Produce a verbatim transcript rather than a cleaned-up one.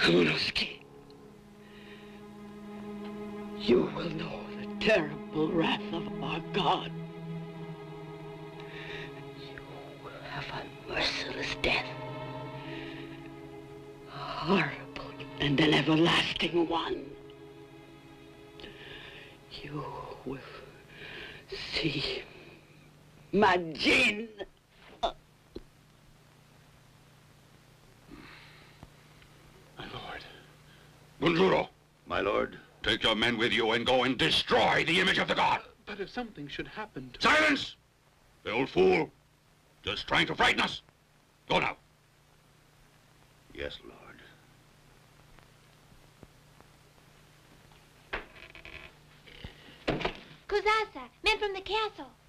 Summerowski, you will know the terrible wrath of our God. You will have a merciless death. A horrible and an everlasting one. You will see Majin. My lord. Bunjuro. My lord. Take your men with you and go and destroy the image of the god. But if something should happen to... Silence! The old fool. Just trying to frighten us. Go now. Yes, lord. Kozasa, men from the castle.